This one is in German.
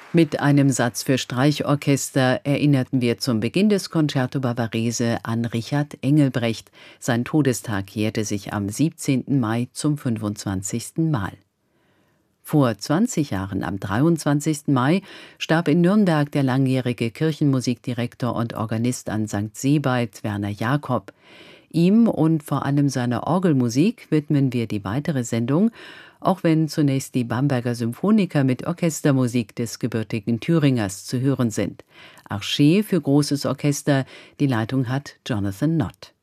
Mit einem Satz für Streichorchester erinnerten wir zum Beginn des Concerto Bavarese an Richard Engelbrecht. Sein Todestag jährte sich am 17. Mai zum 25. Mal. Vor 20 Jahren, am 23. Mai, starb in Nürnberg der langjährige Kirchenmusikdirektor und Organist an St. Sebald, Werner Jakob. Ihm und vor allem seiner Orgelmusik widmen wir die weitere Sendung, auch wenn zunächst die Bamberger Symphoniker mit Orchestermusik des gebürtigen Thüringers zu hören sind. Arché für großes Orchester, die Leitung hat Jonathan Nott.